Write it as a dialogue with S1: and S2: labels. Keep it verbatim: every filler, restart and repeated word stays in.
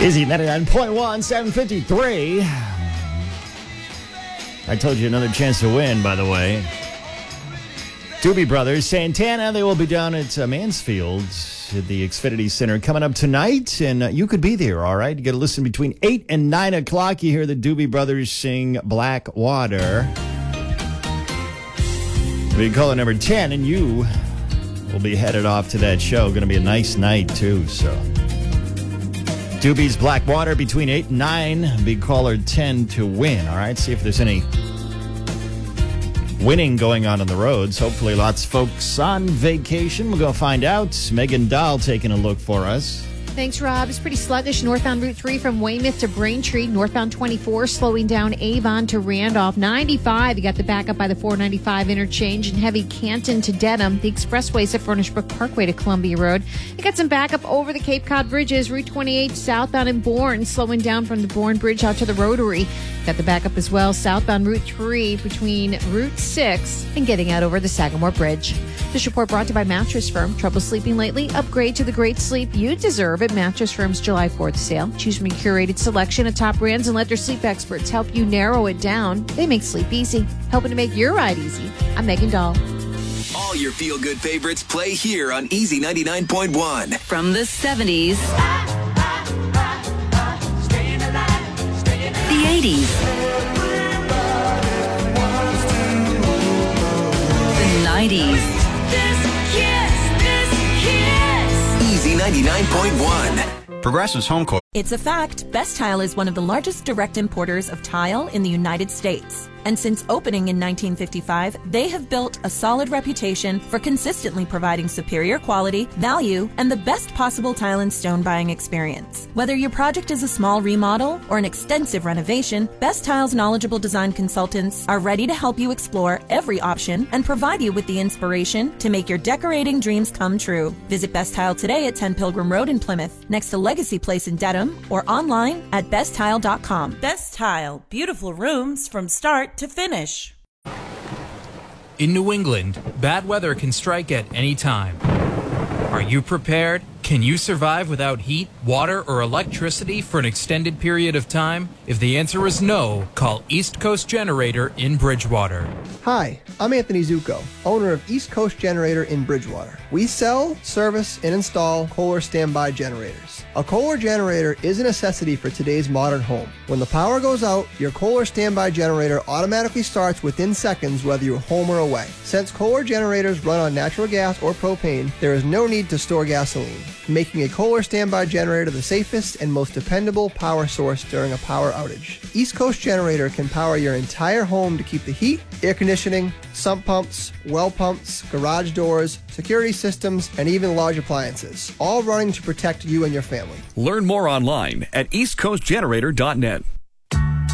S1: Easy ninety-nine point one, seven fifty-three. I told you another chance to win, by the way. Doobie Brothers, Santana, they will be down at uh, Mansfield at the Xfinity Center coming up tonight, and uh, you could be there, all right? You got to listen between eight and nine o'clock. You hear the Doobie Brothers sing Black Water. We call it number ten, and you will be headed off to that show. Going to be a nice night, too, so... Doobie's Black Water between eight and nine. Big caller ten to win, all right? See if there's any winning going on on the roads. Hopefully lots of folks on vacation. We'll go find out. Megan Dahl taking a look for us.
S2: Thanks, Rob. It's pretty sluggish northbound Route three from Weymouth to Braintree. Northbound twenty-four slowing down Avon to Randolph. ninety-five, you got the backup by the four ninety-five interchange, and heavy Canton to Dedham. The expressways at Furnish Brook Parkway to Columbia Road. You got some backup over the Cape Cod bridges. Route twenty-eight southbound in Bourne, slowing down from the Bourne Bridge out to the Rotary. Got the backup as well southbound Route three between Route six and getting out over the Sagamore Bridge. This report brought to you by Mattress Firm. Trouble sleeping lately? Upgrade to the great sleep you deserve at Mattress Firm's July fourth sale. Choose from a curated selection of top brands and let their sleep experts help you narrow it down. They make sleep easy, helping to make your ride easy. I'm Megan Dahl.
S3: All your feel-good favorites play here on Easy ninety-nine point one.
S4: From the seventies, the eighties, the nineties.
S3: Easy ninety-nine point one.
S5: Progressive's Home Court.
S6: It's a fact, Best Tile is one of the largest direct importers of tile in the United States. And since opening in nineteen fifty-five, they have built a solid reputation for consistently providing superior quality, value, and the best possible tile and stone buying experience. Whether your project is a small remodel or an extensive renovation, Best Tile's knowledgeable design consultants are ready to help you explore every option and provide you with the inspiration to make your decorating dreams come true. Visit Best Tile today at ten Pilgrim Road in Plymouth, next to Legacy Place in Dedham, or online at best tile dot com.
S7: Best Tile. Beautiful rooms from start to finish.
S8: In New England, bad weather can strike at any time. Are you prepared? Can you survive without heat, water, or electricity for an extended period of time? If the answer is no, call East Coast Generator in Bridgewater.
S9: Hi, I'm Anthony Zucco, owner of East Coast Generator in Bridgewater. We sell, service, and install Kohler standby generators. A Kohler generator is a necessity for today's modern home. When the power goes out, your Kohler standby generator automatically starts within seconds whether you're home or away. Since Kohler generators run on natural gas or propane, there is no need to store gasoline, making a Kohler standby generator the safest and most dependable power source during a power outage. East Coast Generator can power your entire home to keep the heat, air conditioning, sump pumps, well pumps, garage doors, security systems, and even large appliances, all running to protect you and your family.
S10: Learn more online at east coast generator dot net.